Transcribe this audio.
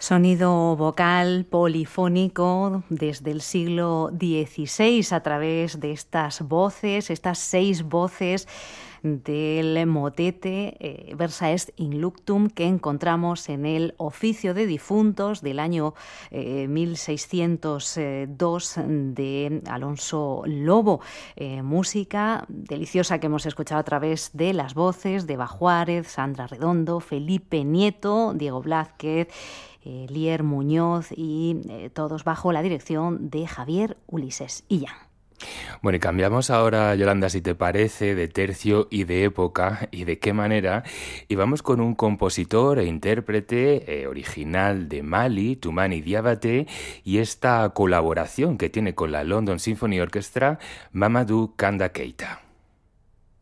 Sonido vocal polifónico desde el siglo XVI a través de estas voces, estas 6 voces del motete Versa est in luctum que encontramos en el Oficio de Difuntos del año 1602 de Alonso Lobo. Música deliciosa que hemos escuchado a través de las voces de Eva Juárez, Sandra Redondo, Felipe Nieto, Diego Blázquez, Lier Muñoz y todos bajo la dirección de Javier Ulises Illán. Bueno, y cambiamos ahora, Yolanda, si te parece, de tercio y de época, y de qué manera, y vamos con un compositor e intérprete original de Mali, Toumani Diabaté, y esta colaboración que tiene con la London Symphony Orchestra, Mamadou Kanda Keita.